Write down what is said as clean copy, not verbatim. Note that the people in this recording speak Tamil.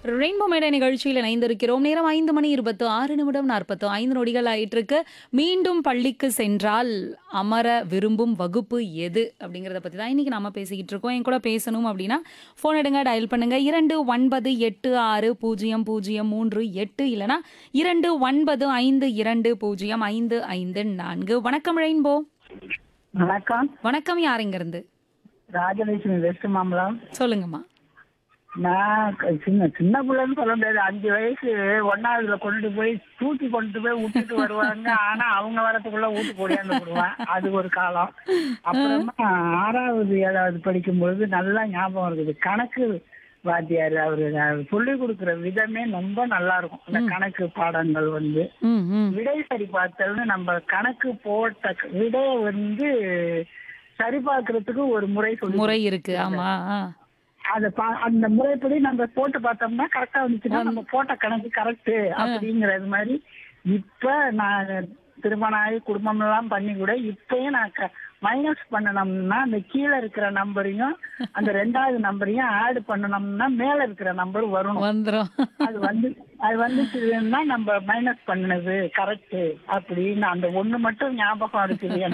ரெயின்போ மேடை நிகழ்ச்சியில் இணைந்திருக்கிறோம். நேரம் 5:26 45 நொடிகள் ஆயிட்டிருக்கு. மீண்டும் பள்ளிக்கு சென்றால் அமர விரும்பும் வகுப்பு எது? அப்படிங்கிறத பத்தி தான் இன்னைக்கு நாம பேசிக்கிட்டு இருக்கோம். என் கூட பேசணும் அப்படின்னா ஃபோன் எடுங்க, டயல் பண்ணுங்க 2986000338 இல்லனா 2952205554. வணக்கம் ரெயின்போ. வணக்கம். வணக்கம், யார் இங்க இருந்து? ராஜலட்சுமி வெஸ்ட் மாம்பலம். சொல்லுங்கம்மா. நான் சின்ன சின்ன பிள்ளைன்னு சொல்ல முடியாது. 5 வயசு 1வதுல கொண்டு போய் தூக்கி கொண்டு போய் விட்டுட்டு வருவாங்க. ஆனா அவங்க வரத்துக்குள்ள வீட்டு போடியாந்து போடுவேன். அது ஒரு காலம். அப்புறமா 6வது 7வது படிக்கும்போது நல்லா ஞாபகம் இருக்குது. கணக்கு வாத்தியார் அவரு சொல்லி கொடுக்குற விதமே ரொம்ப நல்லா இருக்கும். அந்த கணக்கு பாடங்கள் ம், ம். விடை சரி பார்த்தல்னு நம்ம கணக்கு போட்ட விடையை சரி பார்க்கறதுக்கு ஒரு முறை முறை இருக்கு. ஆமா. அந்த முறைப்படி நம்ம போட்டு பார்த்தோம்னா கரெக்டா வந்துச்சுன்னா நம்ம போட்ட கணக்கு கரெக்ட் அப்படிங்கறது மாதிரி. இப்ப நான் திருமணம் ஆகி குடும்பம் எல்லாம் பண்ணி கூட இப்பயும் நான் மைனஸ் பண்ணணும்னா அந்த கீழே இருக்கிற நம்பரையும் அந்த 2வது நம்பரையும் ஆட் பண்ணணும்னா மேல இருக்கிற நம்பர் வந்துரும். அது வந்துச்சுன்னா நம்ம மைனஸ் பண்ணது கரெக்ட் அப்படின்னு அந்த ஒண்ணு மட்டும் ஞாபகம் இருக்குது.